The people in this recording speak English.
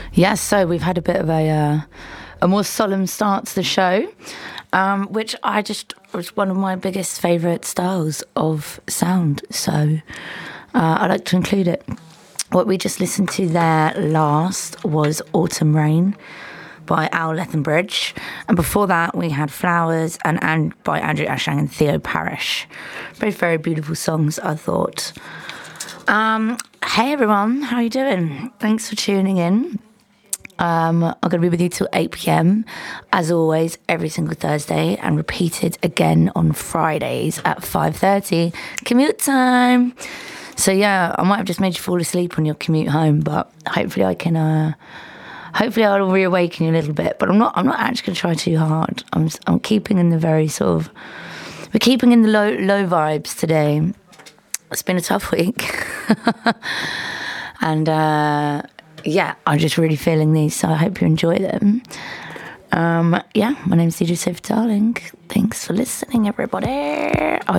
Yes, so we've had a bit of a more solemn start to the show, which I just was one of my biggest favourite styles of sound. So I like to include it. What we just listened to there last was Autumn Rain by Al Lethbridge. And before that, we had Flowers and by Andrew Ashang and Theo Parrish. Both very beautiful songs, I thought. Hey everyone, how are you doing? Thanks for tuning in. I'm going to be with you till 8 p.m, as always, every single Thursday, and repeated again on Fridays at 5:30. Commute time. So yeah, I might have just made you fall asleep on your commute home, but hopefully I can. Hopefully I'll reawaken you a little bit. But I'm not actually going to try too hard. I'm keeping in the very sort of. We're keeping in the low vibes today. It's been a tough week, and. Yeah, I'm just really feeling these, so I hope you enjoy them. My name's DJ Sophie Darling. Thanks for listening, everybody. Oh,